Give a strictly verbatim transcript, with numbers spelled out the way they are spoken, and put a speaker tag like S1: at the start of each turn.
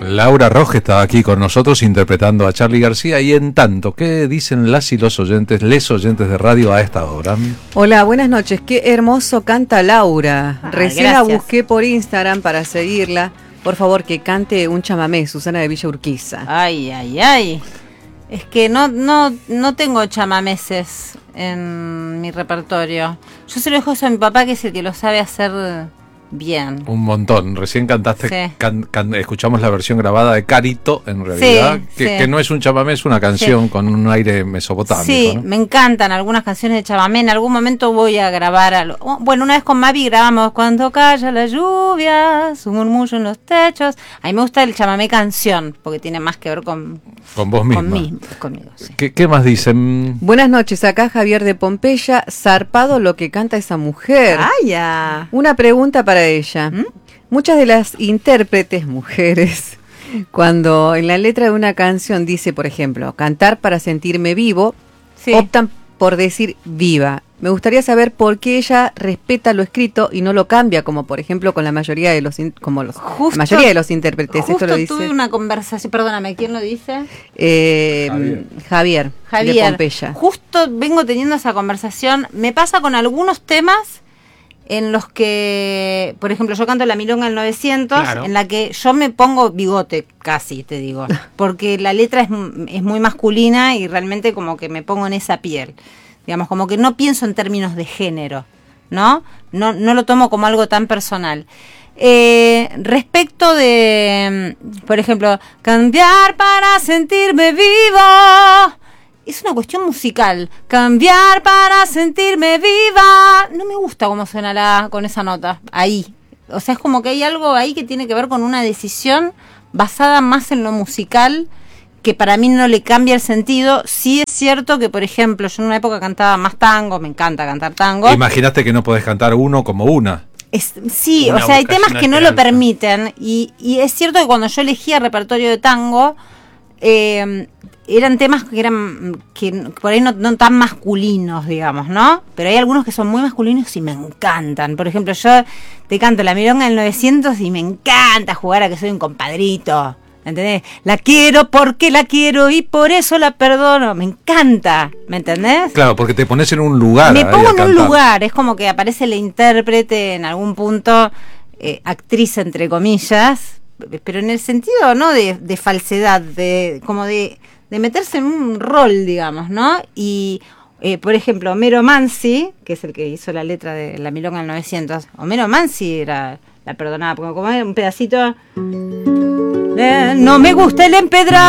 S1: Laura Roge está aquí con nosotros interpretando a Charly García. Y en tanto, ¿qué dicen las y los oyentes, les oyentes de radio a esta hora?
S2: Hola, buenas noches. Qué hermoso canta Laura.
S3: Ay,
S2: Recién
S3: gracias.
S2: la busqué por Instagram para seguirla. Por favor, que cante un chamamé, Susana de Villa Urquiza.
S3: Ay, ay, ay. Es que no, no, no tengo chamameses en mi repertorio. Yo se lo dejo eso a mi papá, que es el que lo sabe hacer bien.
S1: Un montón. Recién cantaste,
S3: Sí.
S1: can, can, escuchamos la versión grabada de Carito, en realidad,
S3: Sí,
S1: que,
S3: sí.
S1: que no es un chamamé, es una canción
S3: Sí.
S1: con un aire mesopotámico.
S3: Sí,
S1: ¿no?
S3: me encantan algunas canciones de chamamé. En algún momento voy a grabar algo. Oh, bueno, una vez con Mavi grabamos Cuando calla la lluvia, su murmullo en los techos. A mí me gusta el chamamé canción, porque tiene más que ver con,
S1: Con vos misma.
S3: con mí, conmigo. Sí.
S1: ¿Qué, ¿Qué más dicen?
S2: Buenas noches, acá Javier de Pompeya. Zarpado lo que canta esa mujer.
S3: ¡Ay, ya!
S2: Una pregunta para ella.
S3: ¿Mm?
S2: Muchas de las intérpretes mujeres, cuando en la letra de una canción dice, por ejemplo, cantar para sentirme vivo,
S3: Sí.
S2: optan por decir viva. Me gustaría saber por qué ella respeta lo escrito y no lo cambia, como por ejemplo con la mayoría de los in- como los
S3: Justo-
S2: la mayoría de los intérpretes.
S3: Justo
S2: Esto lo dice
S3: tuve una conversación, perdóname, ¿quién lo dice?
S2: eh,
S1: Javier.
S2: Javier, de
S3: Javier.
S2: Pompeya.
S3: Justo vengo teniendo esa conversación. Me pasa con algunos temas en los que, por ejemplo, yo canto la milonga del novecientos,
S1: Claro.
S3: en la que yo me pongo bigote, casi, te digo, porque la letra es, es muy masculina y realmente como que me pongo en esa piel. Digamos, como que no pienso en términos de género, ¿no? No, no lo tomo como algo tan personal. Eh, respecto de, por ejemplo, cambiar para sentirme vivo, es una cuestión musical. Cambiar para sentirme viva. No me gusta cómo suena la con esa nota, ahí. O sea, es como que hay algo ahí que tiene que ver con una decisión basada más en lo musical, que para mí no le cambia el sentido. Sí es cierto que, por ejemplo, yo en una época cantaba más tango, me encanta cantar tango.
S1: Imaginaste que no podés cantar uno como una.
S3: Es, sí,
S1: Una
S3: o sea, hay
S1: vocación
S3: temas que no lo
S1: esperanza.
S3: permiten. Y, y es cierto que cuando yo elegía repertorio de tango, eh, eran temas que eran que por ahí no, no tan masculinos, digamos, ¿no? Pero hay algunos que son muy masculinos y me encantan. Por ejemplo, yo te canto la milonga del novecientos y me encanta jugar a que soy un compadrito. ¿Entendés? La quiero porque la quiero y por eso la perdono. Me encanta, ¿me entendés?
S1: Claro, porque te pones en un lugar.
S3: Me
S1: ahí
S3: pongo
S1: a
S3: en un
S1: cantar.
S3: lugar, es como que aparece la intérprete en algún punto, eh, actriz entre comillas, pero en el sentido no de, de falsedad, de como de, de meterse en un rol, digamos, ¿no? Y, eh, por ejemplo, Homero Mansi, que es el que hizo la letra de La milonga del novecientos, Homero Mansi era la perdonada, porque como era un pedacito... Eh, no me gusta el empedrado.